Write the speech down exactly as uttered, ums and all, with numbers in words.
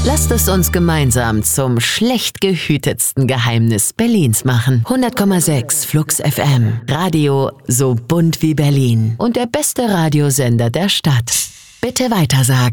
Lasst es uns gemeinsam zum schlecht gehütetsten Geheimnis Berlins machen. hundert Komma sechs Flux F M. Radio so bunt wie Berlin. Und der beste Radiosender der Stadt. Bitte weitersagen.